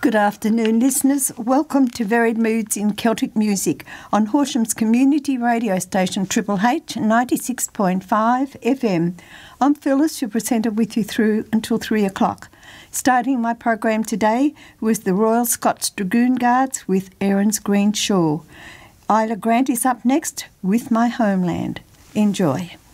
Good afternoon, listeners. Welcome to Varied Moods in Celtic Music on Horsham's community radio station Triple H 96.5 FM. I'm Phyllis, your presenter, with you through until 3 o'clock. Starting my program today was the Royal Scots Dragoon Guards with Erin's Green Shore. Isla Grant is up next with My Homeland. Enjoy.